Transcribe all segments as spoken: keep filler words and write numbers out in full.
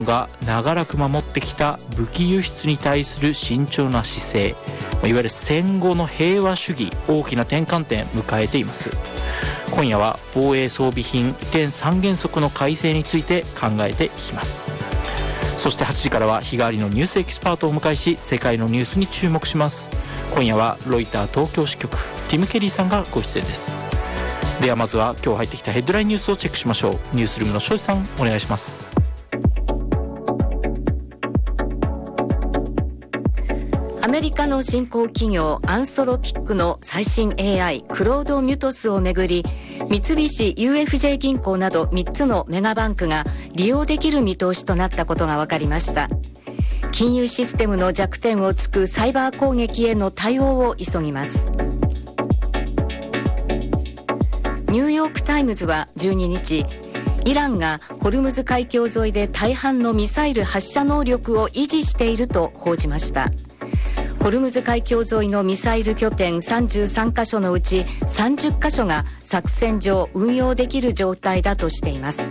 が長らく守ってきた武器輸出に対する慎重な姿勢、いわゆる戦後の平和主義、大きな転換点を迎えています。今夜は防衛装備品移転三原則の改正について考えていきます。そしてはちじからは日替わりのニュースエキスパートをお迎えし、世界のニュースに注目します。今夜はロイター東京支局ティム・ケリーさんがご出演です。ではまずは今日入ってきたヘッドラインニュースをチェックしましょう。ニュースルームの庄司さん、お願いします。 アメリカの新興企業アンソロピックの最新 エーアイ クロードミュトスをめぐり、三菱 ユーエフジェー 銀行などみっつのメガバンクが利用できる見通しとなったことが分かりました。金融システムの弱点を突くサイバー攻撃への対応を急ぎます。ニューヨークタイムズはじゅうににち、イランがホルムズ海峡沿いで大半のミサイル発射能力を維持していると報じました。ホルムズ海峡沿いのミサイル拠点さんじゅうさんかしょのうちさんじゅっかしょが作戦上運用できる状態だとしています。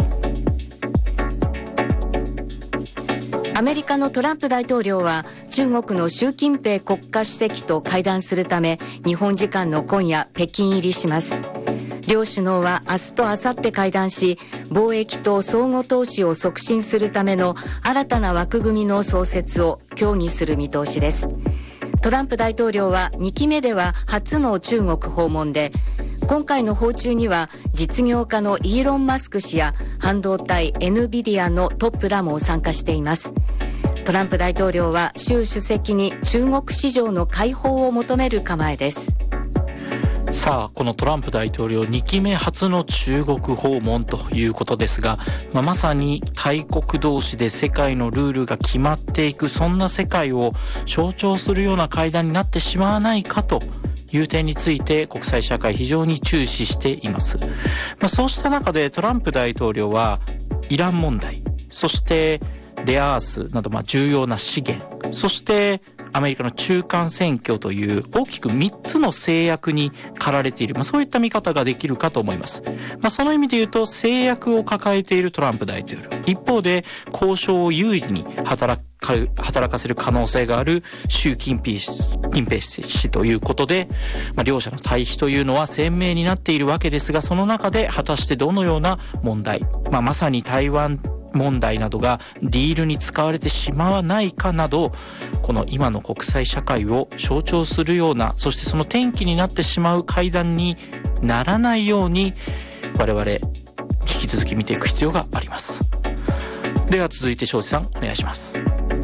アメリカのトランプ大統領は中国の習近平国家主席と会談するため、日本時間の今夜北京入りします。両首脳は明日と明後日会談し、貿易と相互投資を促進するための新たな枠組みの創設を協議する見通しです。トランプ大統領はにきめでは初の中国訪問で、今回の訪中には実業家のイーロン・マスク氏や半導体 エヌビディア のトップらも参加しています。トランプ大統領は習主席に中国市場の開放を求める構えです。 さあ、このトランプ大統領にきめ初の中国訪問ということですが、まあ、まさに大国同士で世界のルールが決まっていく、そんな世界を象徴するような会談になってしまわないかという点について国際社会非常に注視しています。まあ、そうした中でトランプ大統領はイラン問題、そしてレアアースなどまあ重要な資源、そしてアメリカの中間選挙という大きくみっつの制約に駆られている、まあ、そういった見方ができるかと思います。まあ、その意味で言うと制約を抱えているトランプ大統領、一方で交渉を有利に働か、働かせる可能性がある習近平氏、近平氏ということで、まあ、両者の対比というのは鮮明になっているわけですが、その中で果たしてどのような問題、まあ、まさに台湾問題などがディールに使われてしまわないかなど、この今の国際社会を象徴するような、そしてその転機になってしまう会談にならないように我々引き続き見ていく必要があります。では続いて庄司さん、お願いします。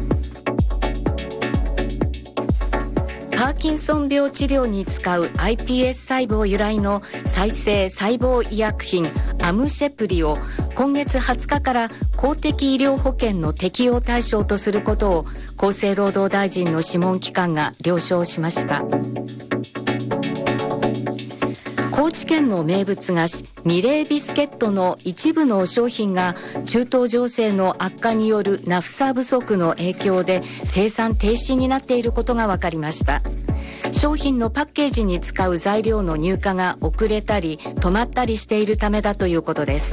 パーキンソン病治療に使う アイピーエス 細胞由来の再生細胞医薬品アムシェプリを今月はつかから公的医療保険の適用対象とすることを厚生労働大臣の諮問機関が了承しました。高知県の名物菓子ミレービスケットの一部の商品が中東情勢の悪化によるナフサ不足の影響で生産停止になっていることが分かりました。商品のパッケージに使う材料の入荷が遅れたり止まったりしているためだということです。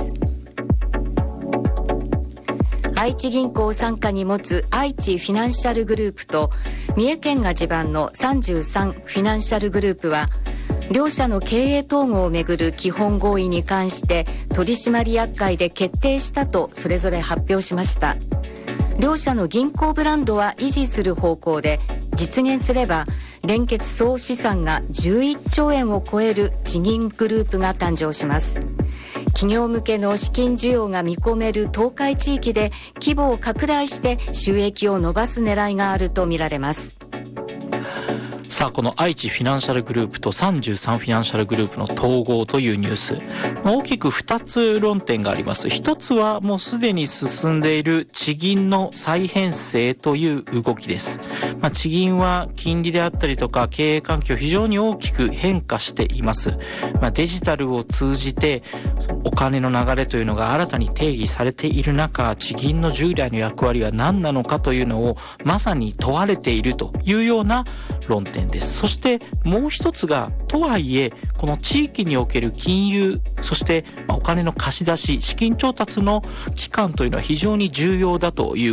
愛知銀行を傘下に持つ愛知フィナンシャルグループと三重県が地盤のさんじゅうさんフィナンシャルグループは、両社の経営統合をめぐる基本合意に関して取締役会で決定したとそれぞれ発表しました。両社の銀行ブランドは維持する方向で、実現すれば連結総資産がじゅういっちょうえんを超える地銀グループが誕生します。企業向けの資金需要が見込める東海地域で規模を拡大して収益を伸ばす狙いがあるとみられます。 さあ、この愛知フィナンシャルグループとさんじゅうさんフィナンシャルグループの統合というニュース、大きくふたつ論点があります。一つはもうすでに進んでいる地銀の再編成という動きです。まあ、地銀は金利であったりとか経営環境非常に大きく変化しています。まあ、デジタルを通じてお金の流れというのが新たに定義されている中、地銀の従来の役割は何なのかというのをまさに問われているというような論点です。そしてもう一つが、とはいえこの地域における金融、そしてお金の貸し出し、資金調達の期間というのは非常に重要だという